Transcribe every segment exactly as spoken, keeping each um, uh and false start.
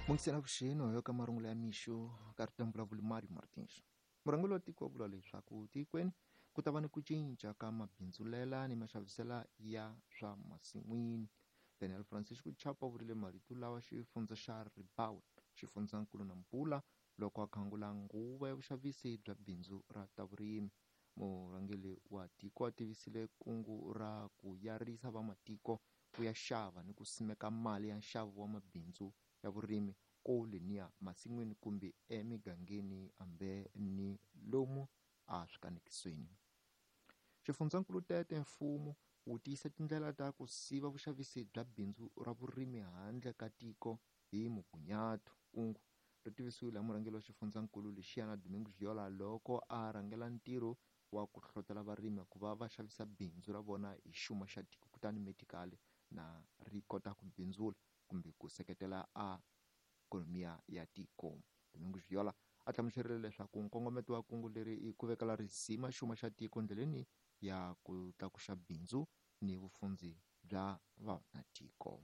Mungisela vuxeni yo ka marungulo ya mixo ka ri vulavuli Mario Martins. Murhangeri wa tiko vula leswaku tikweni ku ta va ni ku cinca ka mabindzulela ni maxavisela ya swa masin'wini. Daniel Francisco Chapa u vurile marito lawa xifundza xa Ribawe xifundzankulu Nampula loko a khangula nguva ya vuxavisi bya bindzu ra ta vurimi. Murhangeri wa tiko a tivisile kungu ra ku yarisa vamatiko ku ya xava ni ku simeka mali ya nxavo wa mabindzu ya vurimi koloniya masin'wini kumbe emigangeni ambe ni lomu a swikanekisweni. Xifundzankulu tete mfumo wu tiyisa tindlela ta ku siva vuxavisi bya bindzu ra vurimi handle ka tiko hi mugunyato. Kungu ri tivisiwile hi murhangeri wa xifundzankulu lexiyana Domingos Viola loko a rhangela ntirho wa ku hlohlotela varimi ku va va xavisa bindzu ra vona hi xuma xa tiko kutani medical na ri kota ku bindzula kumbe ku seketela a ikhonomiya ya tiko. Domingos Viola a hlamuserile leswaku nkongometo wa kungu leri i ku vekela risima xuma xa tiko ndleleni ya ku tlakuxa bindzu ni vufundzi bya vaakatiko.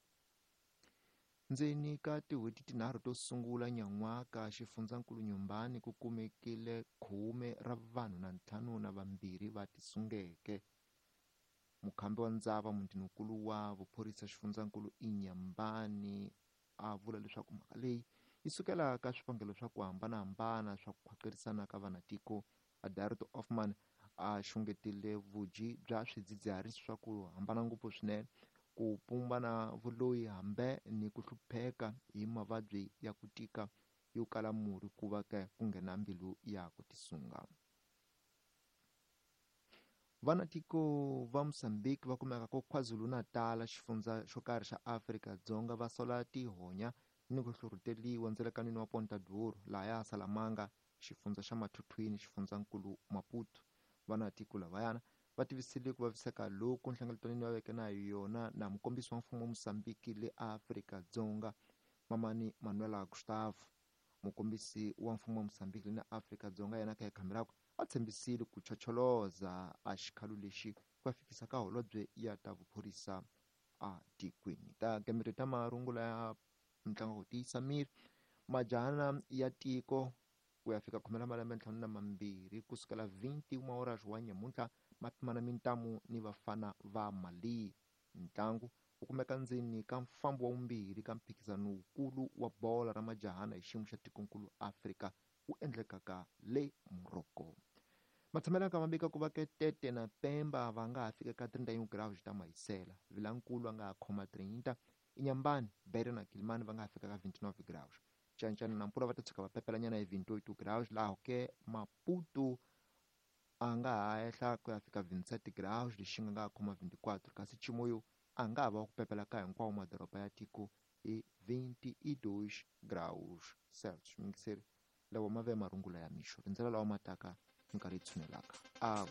Ndzeni ka tin'hweti tinharhu to sungula nyan'waka xifundzankulu Nyumbani ku kumekile khume ra vanhu na ntlhanu na vambirhi va tisungeke. Mukhambi wa ndzava muntinikulu wa vuphorisa xifundzankulu iNyambani a vula leswaku mhaka leyi yi sukela ka swivangelo swa ku hambanahambana swa ku khwakerisana ka vanatiko. Adalto Hoffman a xungetile vuji bya swidzidziharisi swa ku hambana ngopfu swinene, ku pumba na vuloyi hambe ni ku hlupheka hi mavabyi ya ku tika yo kala murhi ku va ka ku nghena mbilu ya ku tisunga. Vanatiko va Mozambique va kumeka ko KwaZulu-Natal xifundza xo karhi xa Afrika-Dzonga va sola tihonya ni ku hlurhuteliwa ndzelekanini wa Ponta Duro laha ya Salamanga xifundza xa Mathuthwini xifundzankulu Maputo. Vanatiko lavayana va tivisile ku vaviseka loku nhlengeletano va veke na yona na mukombisi wa mfumo wa Mozambique le Afrika-Dzonga Mamani Manuela Gustavo. Mukombisi wa mfumo wa Mozambique na Afrika-Dzonga yena ka khamerako a tshembisile ku chocholoza a xikhalu lexi ku ya fikisa ka holobye ya ta vuphorisa a tikweni. Ta gambiri ta marungula ya mitlangu ku tiyisa miri majahana ya tiko ku ya fika khomela malembe ntlhanu na mambirhi kusukela vhinti mahoras wa nyamuntlha mapimana mintamu ni vafana va Mali. Ntlangu wu kumeka ndzeni ka mfambo wa vumbirhi ka mphikizano wukulu wa bola ra majahana hi xiyimo xa tikonkulu Afrika wu endlekaka le Morocco. Matshamelo ka mabika ku va ke tete na Pemba va nga ha fika ka thirty-nine graus ta Mahisela. Vilankulu va nga ha khoma thirty. Inyambani, Bere na Kilimani va nga ha fika ka twenty-nine graus. Cancana na Nampula va ta tshuka va pepelanyana hi twenty-two graus laha ke Maputo a nga ha ehla ku ya fika twenty-seven graus lexi nga ha khoma twenty-four kasi Chimoyo a nga ha va ku pepela ka hinkwawo madoroba ya tiko hi twenty-two graus Celsius. Mingiseri lawa mave marungula ya mixo rindzela lawa mataka nkarhi tshunelaka a